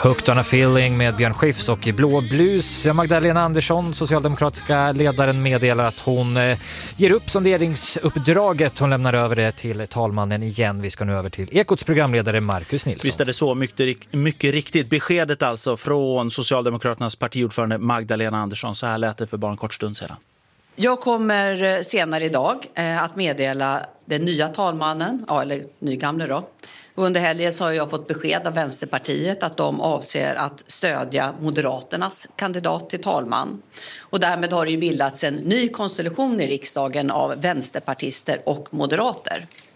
Hooked on a feeling med Björn Skifs och Blå Blus. Magdalena Andersson, socialdemokratiska ledaren, meddelar att hon ger upp sonderingsuppdraget. Hon lämnar över det till talmannen igen. Vi ska nu över till Ekots programledare Marcus Nilsson. Visst är det så, mycket riktigt. Beskedet alltså från Socialdemokraternas partiordförande Magdalena Andersson. Så här lät det för bara en kort stund sedan. Jag kommer senare idag att meddela den nya talmannen, eller nygamle då. Under helgen så har jag fått besked av Vänsterpartiet att de avser att stödja Moderaternas kandidat till talman. Och därmed har det ju bildats en ny konstellation i riksdagen av vänsterpartister och moderater.